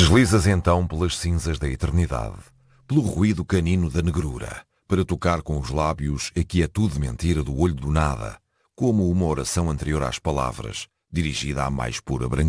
Deslizas então pelas cinzas da eternidade, pelo ruído canino da negrura, para tocar com os lábios a quietude mentira do olho do nada, como uma oração anterior às palavras, dirigida à mais pura branqueza.